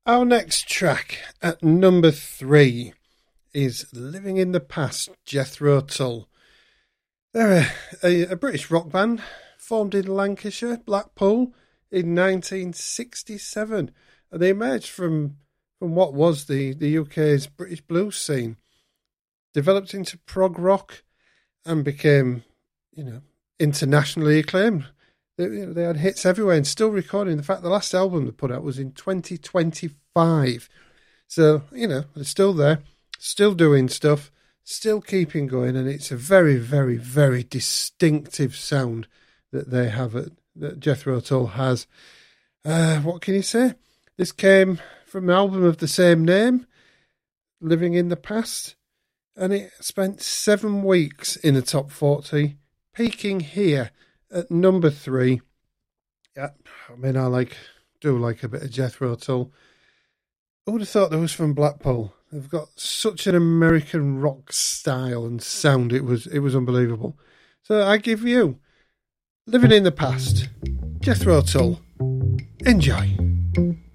Our next track at number 3 is Living in the Past, Jethro Tull. They're a British rock band formed in Lancashire, Blackpool, in 1967. And they emerged from what was the UK's British blues scene, developed into prog rock and became, internationally acclaimed. They had hits everywhere and still recording. In fact, the last album they put out was in 2025. So, they're still there, still doing stuff, still keeping going. And it's a very, very, very distinctive sound that they have, that Jethro Tull has. What can you say? This came from an album of the same name, Living in the Past. And it spent 7 weeks in the top 40, peaking here at number 3. Yeah, I do like a bit of Jethro Tull. I would have thought they was from Blackpool. They've got such an American rock style and sound. It was unbelievable. So I give you Living in the Past, Jethro Tull. Enjoy.